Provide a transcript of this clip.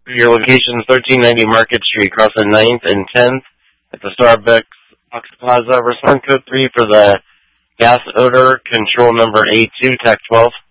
Your location is 1390 Market Street, crossing 9th and 10th at the Starbucks Plaza. Respond code 3 for the gas odor, control number A2, TAC 12.